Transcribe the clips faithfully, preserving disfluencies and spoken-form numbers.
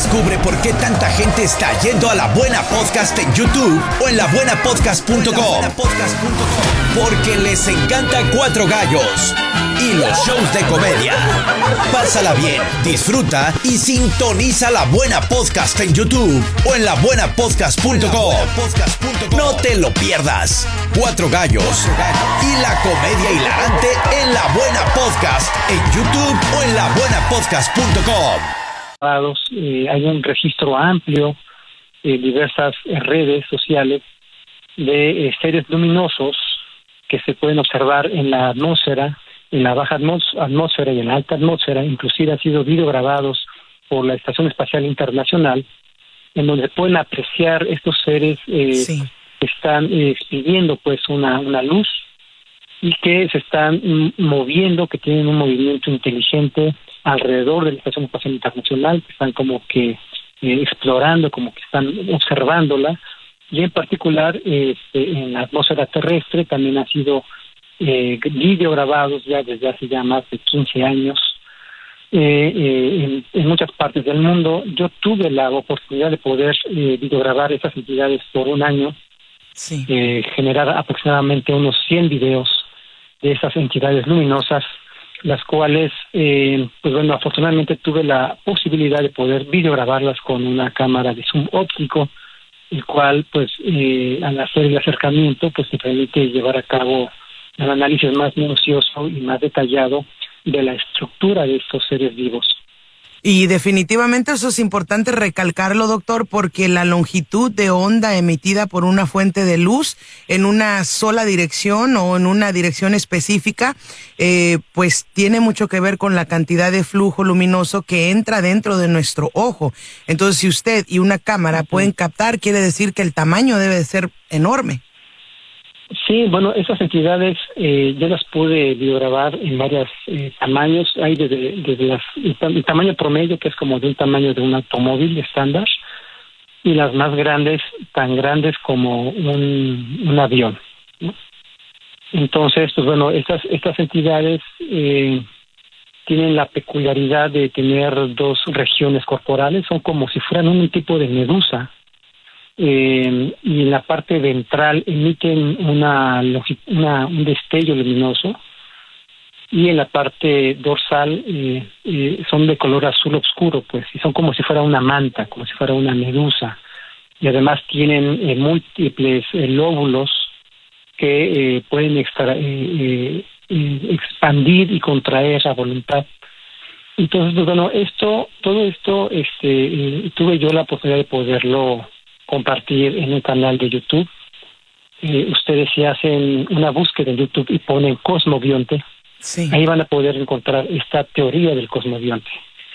Descubre por qué tanta gente está yendo a La Buena Podcast en YouTube o en la buena podcast punto com. Porque les encanta Cuatro Gallos y los shows de comedia. Pásala bien, disfruta y sintoniza La Buena Podcast en YouTube o en la buena podcast punto com. No te lo pierdas. Cuatro Gallos y la comedia hilarante en La Buena Podcast en YouTube o en la buena podcast punto com. Eh, hay un registro amplio de diversas redes sociales de eh, seres luminosos que se pueden observar en la atmósfera, en la baja atmós- atmósfera y en la alta atmósfera. Inclusive han sido videograbados por la Estación Espacial Internacional, en donde pueden apreciar estos seres eh, sí. que están eh, expidiendo pues una, una luz y que se están m- moviendo, que tienen un movimiento inteligente alrededor de la Estación Espacial Internacional, que están como que eh, explorando, como que están observándola, y en particular eh, en la atmósfera terrestre también han sido eh, videograbados ya desde hace ya más de quince años eh, eh, en, en muchas partes del mundo. Yo tuve la oportunidad de poder eh, videograbar esas entidades por un año, sí. eh, generar aproximadamente unos cien videos de esas entidades luminosas, las cuales, eh, pues bueno, afortunadamente tuve la posibilidad de poder videograbarlas con una cámara de zoom óptico, el cual, pues, eh, al hacer el acercamiento, pues, te permite llevar a cabo un análisis más minucioso y más detallado de la estructura de estos seres vivos. Y definitivamente eso es importante recalcarlo, doctor, porque la longitud de onda emitida por una fuente de luz en una sola dirección o en una dirección específica, eh, pues tiene mucho que ver con la cantidad de flujo luminoso que entra dentro de nuestro ojo. Entonces, si usted y una cámara pueden captar, quiere decir que el tamaño debe de ser enorme. Sí, bueno, esas entidades eh, yo las pude videograbar en varios eh, tamaños. Hay desde, desde las, el tamaño promedio, que es como de un tamaño de un automóvil estándar, y las más grandes, tan grandes como un, un avión, ¿no? Entonces, pues bueno, estas, estas entidades eh, tienen la peculiaridad de tener dos regiones corporales, son como si fueran un tipo de medusa. Eh, y en la parte ventral emiten una, una un destello luminoso, y en la parte dorsal eh, eh, son de color azul oscuro, pues, y son como si fuera una manta, como si fuera una medusa, y además tienen eh, múltiples eh, lóbulos que eh, pueden extra, eh, eh, eh, expandir y contraer a voluntad. Entonces, pues, bueno, esto, todo esto, este, eh, tuve yo la posibilidad de poderlo compartir en un canal de YouTube. Eh, ustedes si hacen una búsqueda en YouTube y ponen cosmobionte, sí. ahí van a poder encontrar esta teoría del cosmobionte,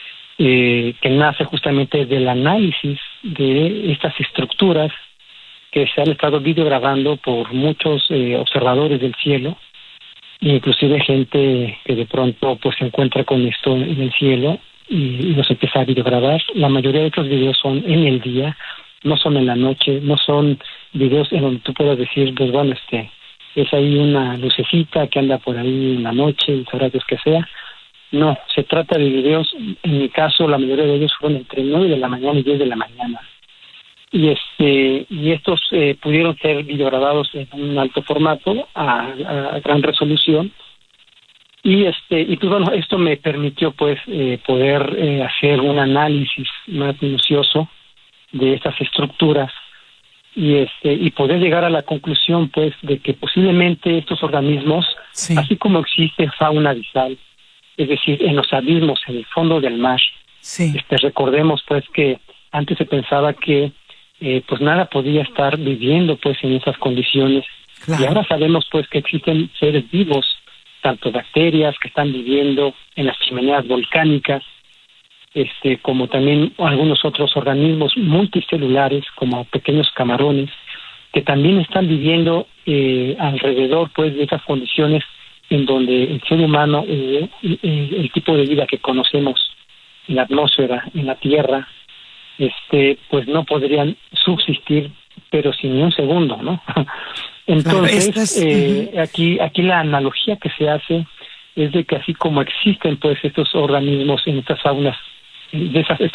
eh, que nace justamente del análisis de estas estructuras que se han estado videograbando por muchos eh, observadores del cielo, inclusive gente que de pronto pues se encuentra con esto en el cielo y, y los empieza a videograbar. La mayoría de estos videos son en el día, no son en la noche, no son videos en donde tú puedas decir, pues bueno, este, es ahí una lucecita que anda por ahí en la noche, y sabrá Dios que sea. No, se trata de videos, en mi caso la mayoría de ellos fueron entre nueve de la mañana y diez de la mañana. Y este y estos eh, pudieron ser videograbados en un alto formato, a, a gran resolución. Y este y pues bueno, esto me permitió pues eh, poder eh, hacer un análisis más minucioso de estas estructuras y este y poder llegar a la conclusión pues de que posiblemente estos organismos, sí. así como existe fauna abisal, es decir, en los abismos, en el fondo del mar, sí. este recordemos pues que antes se pensaba que eh, pues nada podía estar viviendo pues en esas condiciones, claro. y ahora sabemos pues que existen seres vivos, tanto bacterias que están viviendo en las chimeneas volcánicas, este, como también algunos otros organismos multicelulares, como pequeños camarones, que también están viviendo eh, alrededor pues de esas condiciones en donde el ser humano, eh, eh, el tipo de vida que conocemos en la atmósfera, en la Tierra, este, pues no podrían subsistir, pero sin ni un segundo, ¿no? Entonces, claro, es, eh, uh-huh. aquí, aquí la analogía que se hace es de que así como existen pues estos organismos en estas faunas, de esas